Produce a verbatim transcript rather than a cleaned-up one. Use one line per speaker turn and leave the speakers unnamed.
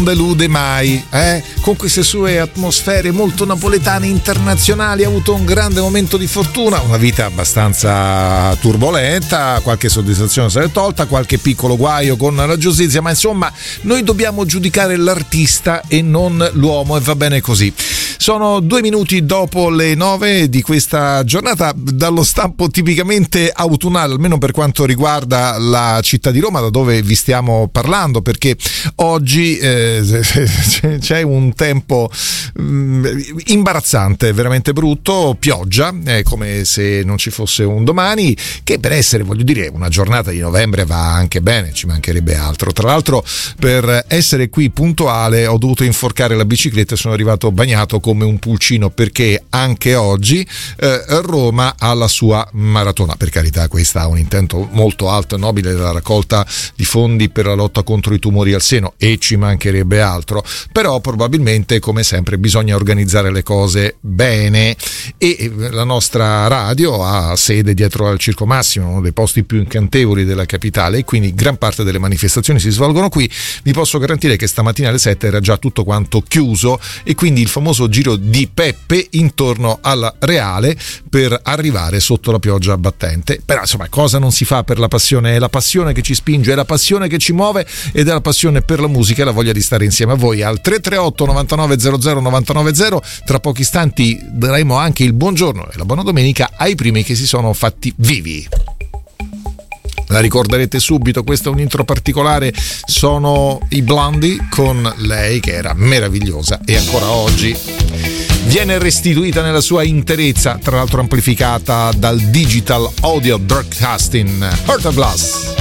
delude mai, eh? Con queste sue atmosfere molto napoletane internazionali ha avuto un grande momento di fortuna, una vita abbastanza turbolenta, qualche soddisfazione se l'è tolta, qualche piccolo guaio con la giustizia, ma insomma noi dobbiamo giudicare l'artista e non l'uomo, e va bene così. Sono due minuti dopo le nove di questa giornata dallo stampo tipicamente autunnale, almeno per quanto riguarda la città di Roma, da dove vi stiamo parlando, perché oggi eh, c'è un tempo imbarazzante, veramente brutto, pioggia, è come se non ci fosse un domani, che per essere, voglio dire, una giornata di novembre va anche bene, ci mancherebbe altro. Tra l'altro, per essere qui puntuale ho dovuto inforcare la bicicletta e sono arrivato bagnato come un pulcino, perché anche oggi eh, Roma ha la sua maratona. Per carità, questa ha un intento molto alto e nobile della raccolta di fondi per la lotta contro i tumori al seno, e ci mancherebbe altro, però probabilmente, come sempre, bisogna organizzare le cose bene, e la nostra radio ha sede dietro al Circo Massimo, uno dei posti più incantevoli della capitale, e quindi gran parte delle manifestazioni si svolgono qui. Vi posso garantire che stamattina alle sette era già tutto quanto chiuso, e quindi il famoso giro di Peppe intorno alla Reale per arrivare sotto la pioggia battente. Però insomma, cosa non si fa per la passione? È la passione che ci spinge, è la passione che ci muove, ed è la passione per la musica e la voglia di stare insieme a voi al tre tre otto novantanove zero zero novantanove zero. Tra pochi istanti daremo anche il buongiorno e la buona domenica ai primi che si sono fatti vivi. La ricorderete subito, questo è un intro particolare, sono i Blondie con Lei, che era meravigliosa e ancora oggi viene restituita nella sua interezza, tra l'altro amplificata dal Digital Audio Broadcasting. Heart of Glass.